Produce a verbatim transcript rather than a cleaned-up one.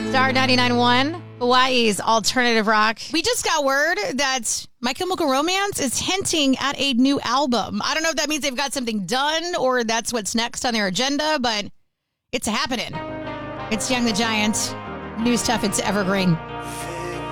Star ninety-nine point one, Hawaii's alternative rock. We just got word that My Chemical Romance is hinting at a new album. I don't know if that means they've got something done or that's what's next on their agenda, but it's happening. It's Young the Giant. New stuff, it's evergreen.